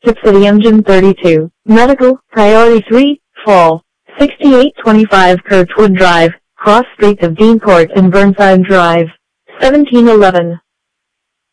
Tip City Engine 32, Medical, Priority 3, Fall, 6825 Kirkwood Drive, Cross Streets of Dean Court and Burnside Drive, 1711.